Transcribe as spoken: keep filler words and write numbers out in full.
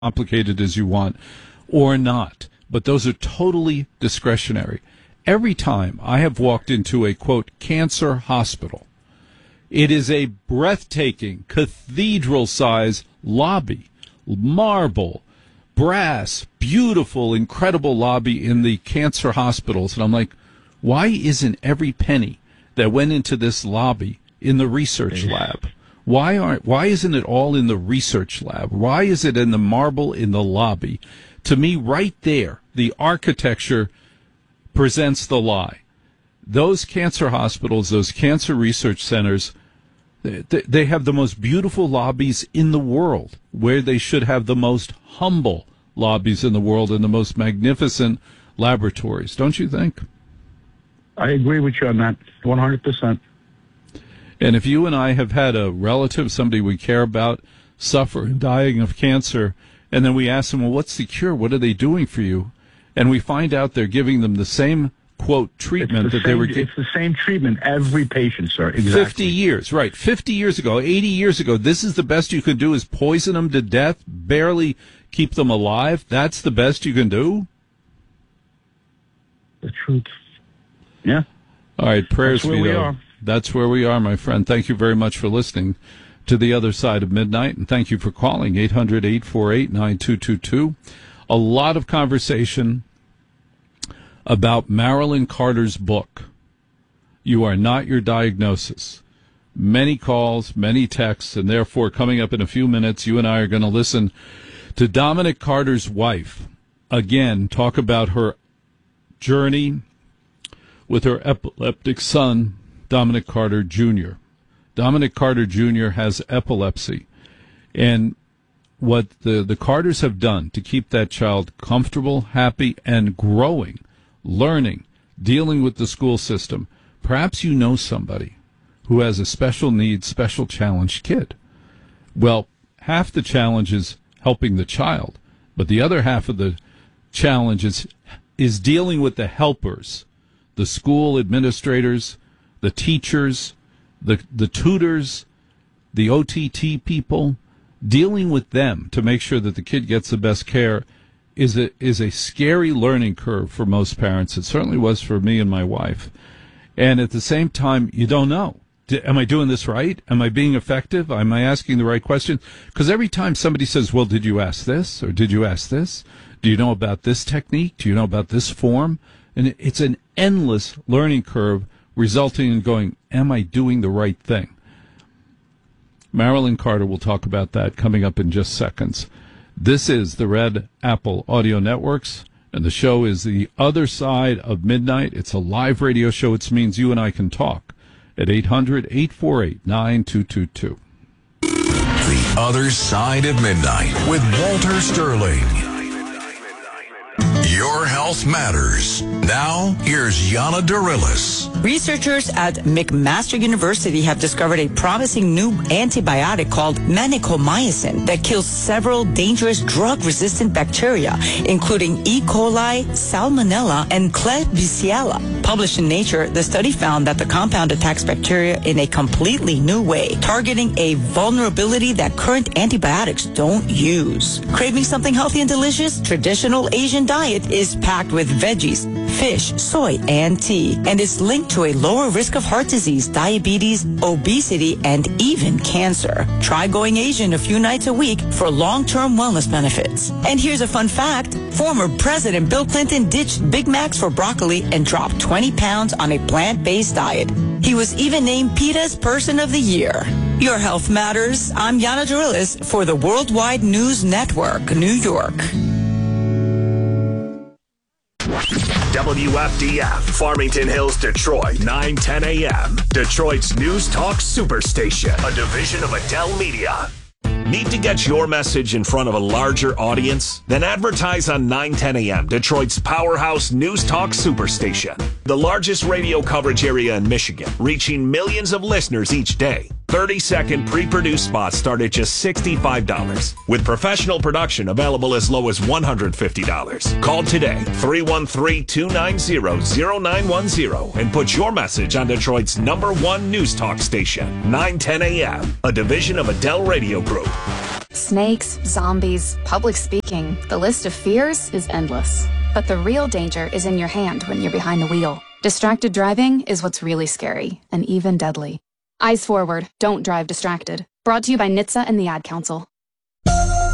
complicated as you want or not. But those are totally discretionary. Every time I have walked into a, quote, cancer hospital, it is a breathtaking, cathedral-size lobby, marble, brass, beautiful, incredible lobby in the cancer hospitals. And I'm like, why isn't every penny that went into this lobby in the research lab? Why aren't? Why isn't it all in the research lab? Why is it in the marble in the lobby? To me, right there, the architecture presents the lie. Those cancer hospitals, those cancer research centers, they, they have the most beautiful lobbies in the world, where they should have the most humble lobbies in the world and the most magnificent laboratories. Don't you think? I agree with you on that, one hundred percent. And if you and I have had a relative, somebody we care about, suffer and dying of cancer, and then we ask them, well, what's the cure? What are they doing for you? And we find out they're giving them the same, quote, treatment the that same, they were getting. It's the same treatment every patient, sir. Exactly. fifty years, right. fifty years ago, eighty years ago, this is the best you can do is poison them to death, barely keep them alive. That's the best you can do? The truth. Yeah. All right, prayers That's where be we though. are. That's where we are, my friend. Thank you very much for listening to The Other Side of Midnight, and thank you for calling eight hundred, eight four eight, nine two two two. A lot of conversation about Marilyn Carter's book, You Are Not Your Diagnosis. Many calls, many texts, and therefore coming up in a few minutes, you and I are going to listen to Dominic Carter's wife, again, talk about her journey with her epileptic son, Dominic Carter Junior Dominic Carter Junior has epilepsy, and what the, the Carters have done to keep that child comfortable, happy, and growing, learning, dealing with the school system. Perhaps you know somebody who has a special needs, special challenged kid. Well, half the challenge is helping the child, but the other half of the challenge is, is dealing with the helpers, the school administrators, the teachers, the the tutors, the O T T people. Dealing with them to make sure that the kid gets the best care is a, is a scary learning curve for most parents. It certainly was for me and my wife. And at the same time, you don't know. Am I doing this right? Am I being effective? Am I asking the right question? Because every time somebody says, well, did you ask this? Or did you ask this? Do you know about this technique? Do you know about this form? And it's an endless learning curve resulting in going, am I doing the right thing? Marilyn Carter will talk about that coming up in just seconds. This is the Red Apple Audio Networks, and the show is The Other Side of Midnight. It's a live radio show. It means you and I can talk at eight hundred, eight four eight, nine two two two. The Other Side of Midnight with Walter Sterling. Your health matters. Now, here's Yana Darilis. Researchers at McMaster University have discovered a promising new antibiotic called vancomycin that kills several dangerous drug-resistant bacteria, including E. coli, Salmonella, and Klebsiella. Published in Nature, the study found that the compound attacks bacteria in a completely new way, targeting a vulnerability that current antibiotics don't use. Craving something healthy and delicious? Traditional Asian diet is packed with veggies, fish, soy, and tea, and is linked to a lower risk of heart disease, diabetes, obesity, and even cancer. Try going Asian a few nights a week for long-term wellness benefits. And here's a fun fact. Former President Bill Clinton ditched Big Macs for broccoli and dropped twenty pounds on a plant-based diet. He was even named PETA's Person of the Year. Your health matters. I'm Yana Darilis for the Worldwide News Network, New York. W F D F, Farmington Hills, Detroit, nine ten a.m. Detroit's News Talk Superstation, a division of Adele Media. Need to get your message in front of a larger audience? Then advertise on nine ten a.m., Detroit's powerhouse News Talk Superstation. The largest radio coverage area in Michigan, reaching millions of listeners each day. thirty-second pre-produced spots start at just sixty-five dollars. With professional production available as low as one hundred fifty dollars. Call today, three one three, two nine zero, zero nine one zero, and put your message on Detroit's number one news talk station, nine ten a.m., a division of Adele Radio Group. Snakes, zombies, public speaking. The list of fears is endless. But the real danger is in your hand when you're behind the wheel. Distracted driving is what's really scary and even deadly. Eyes forward, don't drive distracted. Brought to you by N H T S A and the Ad Council.